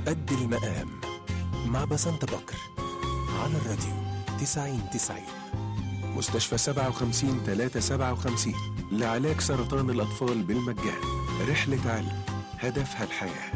قد المقام مع بسنت بكر على الراديو 90 مستشفى 57 لعلاج سرطان الأطفال بالمجان. رحلة علم هدفها الحياة.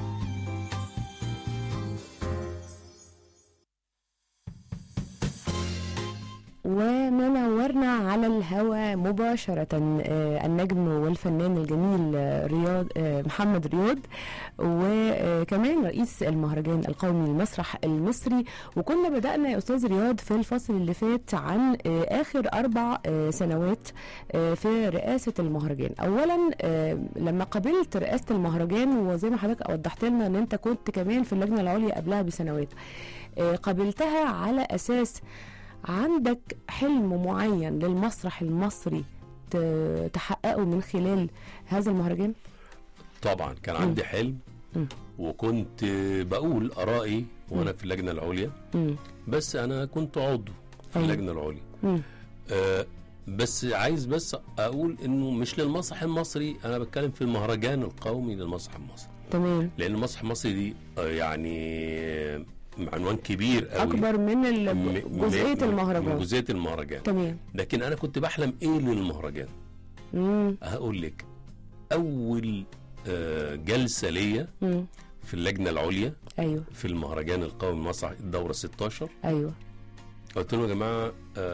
ومنورنا على الهواء مباشرة النجم والفنان الجميل رياض محمد رياض، وكمان رئيس المهرجان القومي للمسرح المصري. وكنا بدأنا يا أستاذ رياض في الفصل اللي فات عن آخر 4 سنوات في رئاسة المهرجان. أولا لما قبلت رئاسة المهرجان، وزي ما حضرتك وضحت لنا أن أنت كنت كمان في اللجنة العليا قبلها بسنوات، قبلتها على أساس عندك حلم معين للمسرح المصري تحققه من خلال هذا المهرجان؟ طبعا كان عندي حلم، وكنت بقول آرائي وانا في اللجنة العليا، بس انا كنت عضو في اللجنة العليا. بس عايز اقول انه مش للمسرح المصري، انا بتكلم في المهرجان القومي للمسرح المصري. تمام. لان المسرح المصري دي يعني عنوان كبير قوي، اكبر من جزئيه المهرجان، من جزئيه المهرجان. تمام. لكن انا كنت بحلم ايه للمهرجان. هقول لك، اول جلسه ليا في اللجنه العليا، ايوه، في المهرجان القومي المسرح الدوره 16. ايوه. قلت لهم يا جماعه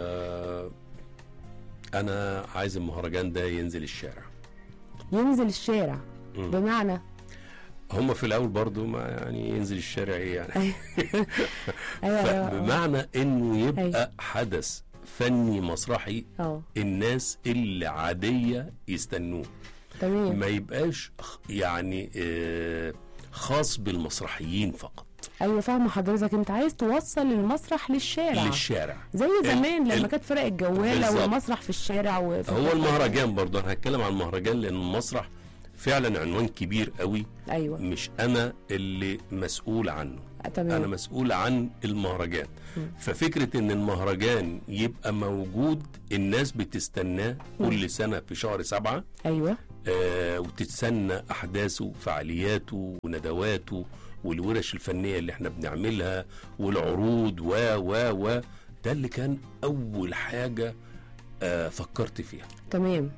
انا عايز المهرجان ده ينزل الشارع. ينزل الشارع بمعنى هم في الاول برضو ما يعني ينزل الشارع ايه يعني. بمعنى انه يبقى حدث فني مسرحي الناس اللي عادية يستنوه. تمام. ما يبقاش يعني خاص بالمسرحيين فقط. ايوه فاهمه حضرتك، انت عايز توصل المسرح للشارع زي زمان لما كانت فرق الجواله والمسرح في الشارع. هو المهرجان برضو انا هتكلم عن المهرجان لان المسرح فعلا عنوان كبير قوي. أيوة. مش انا اللي مسؤول عنه. تمام. انا مسؤول عن المهرجان. ففكرة ان المهرجان يبقى موجود، الناس بتستناه كل سنة في شهر 7. ايوه. وتتسنى احداثه وفعالياته وندواته والورش الفنية اللي احنا بنعملها والعروض و ده اللي كان اول حاجة فكرت فيها. تمام.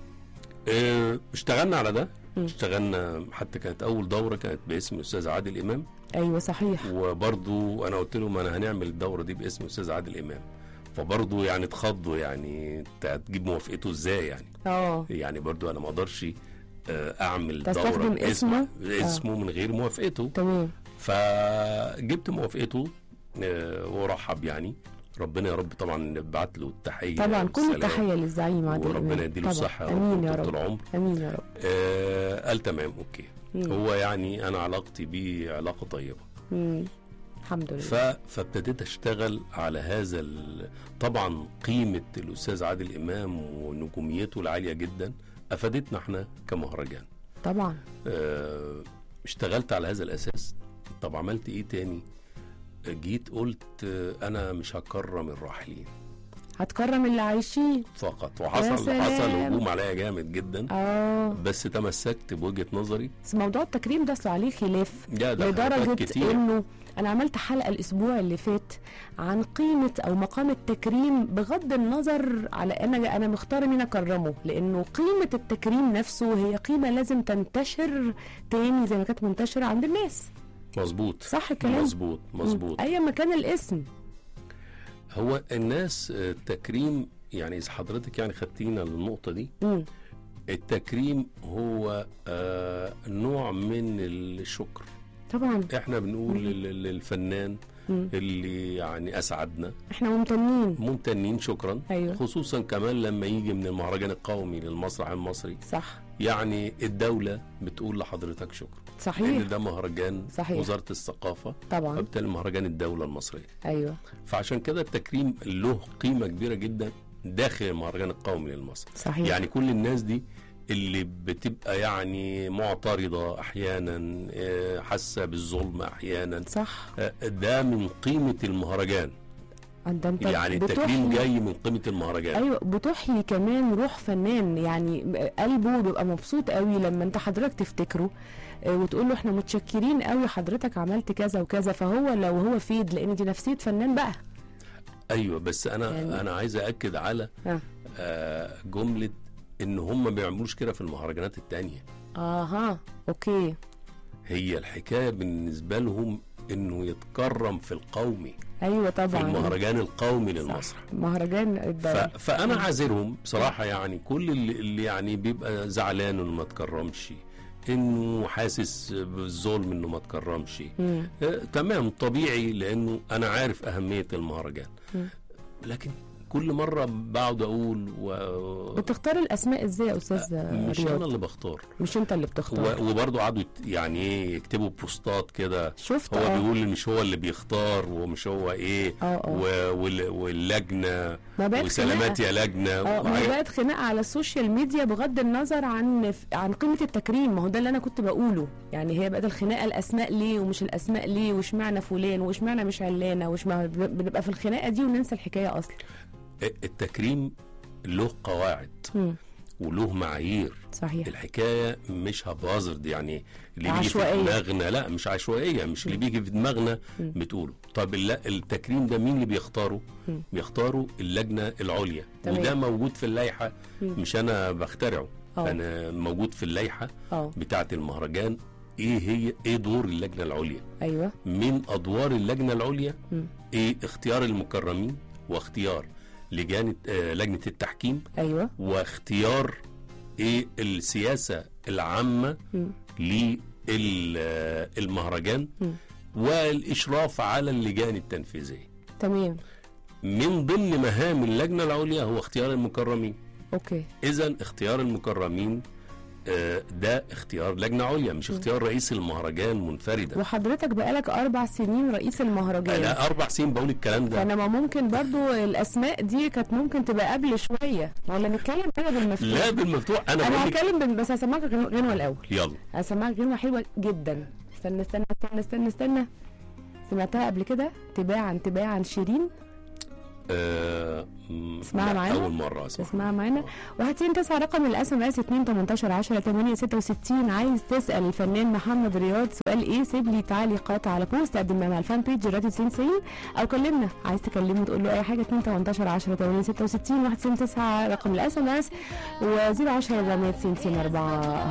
اشتغلنا على ده. اشتغلنا حتى كانت اول دورة كانت باسم الأستاذ عادل إمام. ايوه صحيح. وبرضو انا قلت لهم انا هنعمل الدورة دي باسم الأستاذ عادل إمام، فبرضو يعني اتخضوا، يعني هتجيب موافقته ازاي يعني. يعني برضو انا ما اقدرش اعمل دورة باسمه من غير موافقته. تمام. فجبت موافقته ورحب يعني. ربنا يا رب طبعا بعت له التحيه طبعا، كل التحيه للزعيم عادل امام، وربنا يديله الصحه امين يا رب. طول العمر امين يا رب. قال تمام اوكي. هو يعني انا علاقتي بيه علاقه طيبه. الحمد لله. فابتديت اشتغل على هذا طبعا قيمه الاستاذ عادل امام ونجوميته العاليه جدا افادتنا احنا كمهرجان طبعا. اشتغلت على هذا الاساس. طب عملت ايه تاني؟ جيت قلت انا مش هكرم الراحلين، هتكرم اللي عايشين فقط. وحصل هجوم عليا جامد جدا. بس تمسكت بوجهة نظري. بس موضوع التكريم ده عليه خلاف لدرجة انه انا عملت حلقة الاسبوع اللي فات عن قيمة او مقام التكريم، بغض النظر على انا مختار مين اكرمه، لانه قيمة التكريم نفسه هي قيمة لازم تنتشر تاني زي ما كانت منتشرة عند الناس. مظبوط. صح الكلام؟ مظبوط. اي مكان الاسم. هو الناس التكريم يعني اذا حضرتك يعني خدتينا للنقطة دي، التكريم هو نوع من الشكر. طبعا احنا بنقول للفنان اللي يعني اسعدنا، احنا ممتنين شكرا. أيوة. خصوصا كمان لما يجي من المهرجان القومي للمسرح المصري. صح. يعني الدولة بتقول لحضرتك شكرا. صحيح. لان ده مهرجان صحيح. وزارة الثقافة طبعا، فبالتالي مهرجان الدولة المصرية. ايوه. فعشان كده التكريم له قيمة كبيرة جدا داخل المهرجان القومي للمصري. صحيح. يعني كل الناس دي اللي بتبقى يعني معترضة احيانا، حاسة بالظلم احيانا. صح. ده من قيمة المهرجان. ده انت يعني التكريم جاي من قيمه المهرجان. ايوه، بتحيي كمان روح فنان، يعني قلبه بيبقى مبسوط قوي لما انت حضرتك تفتكره وتقول له احنا متشكرين قوي حضرتك عملت كذا وكذا، فهو لو هو فيد، لان دي نفسيه فنان بقى. ايوه بس انا عايز اكد على جمله ان هم ما بيعملوش كده في المهرجانات التانية. اوكي. هي الحكايه بالنسبه لهم انه يتكرم في القومي. ايوه طبعا، في المهرجان القومي للمسرح، مهرجان فانا عاذرهم بصراحه. يعني كل اللي يعني بيبقى زعلان انه ما تكرمش، انه حاسس بالظلم انه ما تكرمش، تمام طبيعي، لانه انا عارف اهميه المهرجان. لكن كل مره بقعد اقول بتختار الاسماء ازاي يا استاذ مش رياض؟ انا اللي بختار، مش انت اللي بتختار. وبرضه قعدوا يعني ايه يكتبوا بوستات كده، شفت هو بيقول مش هو اللي بيختار ومش هو ايه واللجنه وسلامات يا لجنه. ما بقت خناقه على السوشيال ميديا بغض النظر عن قيمه التكريم. ما هو ده اللي انا كنت بقوله، يعني هي بقت الخناقه الاسماء ليه ومش الاسماء ليه، واشمعنى فلان واشمعنى مش علانه، واشمعنى بنبقى في الخناقه دي وننسى الحكايه اصلا. التكريم له قواعد وله معايير. صحيح. الحكايه مش هبازرد، يعني اللي بيجي في دماغنا، لا مش عشوائيه، مش اللي بيجي في دماغنا بتقوله. طب التكريم ده مين اللي بيختاره؟ بيختاره اللجنه العليا، وده موجود في اللائحه، مش انا بخترعه. انا موجود في اللائحه بتاعه المهرجان. ايه دور اللجنه العليا؟ ايوه، من ادوار اللجنه العليا ايه؟ اختيار المكرمين، واختيار لجنة التحكيم. ايوه، واختيار ايه السياسة العامة للمهرجان، والاشراف على اللجان التنفيذية. تمام. من ضمن مهام اللجنة العليا هو اختيار المكرمين. اوكي. اذا اختيار المكرمين ده اختيار لجنة عليا، مش اختيار رئيس المهرجان منفردا. وحضرتك بقالك 4 سنين رئيس المهرجان. انا 4 سنين بقول الكلام ده. فانا ما ممكن برضو الاسماء دي كانت ممكن تبقى قبل شويه، ولا نتكلم كده بالمفتوح؟ لا بالمفتوح. انا هتكلم بس هسمعك غنوه الاول. يلا هسمعك غنوه حلوه جدا. استنى سمعتها قبل كده؟ تباعا شيرين. اسمعها معانا. أول مرة اسمعها معانا. 199 رقم الاس ام اس 2 18 10 8 66. عايز تسال الفنان محمد رياض سؤال ايه؟ سيب لي تعليقات على بوست قدمناه على الفان بيج راديو 90 او كلمنا. عايز تكلمه تقول له اي حاجه 2 18 10 8 66 199 رقم الاس ام اس و010 490 4.